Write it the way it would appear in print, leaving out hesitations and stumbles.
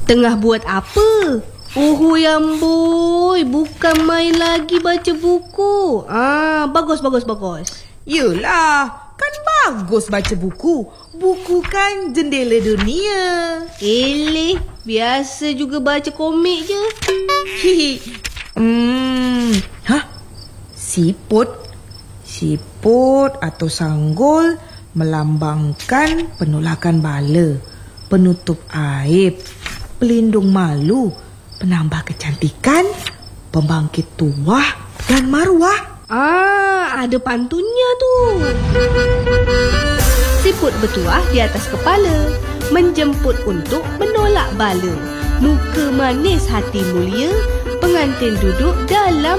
Tengah buat apa? Yang boy, bukan main lagi baca buku. Bagus. Yelah, kan bagus baca buku. Buku kan jendela dunia. Eleh, biasa juga baca komik je. Siput atau sanggul melambangkan penolakan bala, penutup aib, pelindung malu, penambah kecantikan, pembangkit tuah dan maruah. Ada pantunnya tu. Siput bertuah di atas kepala, menjemput untuk menolak bala. Muka manis hati mulia, pengantin duduk dalam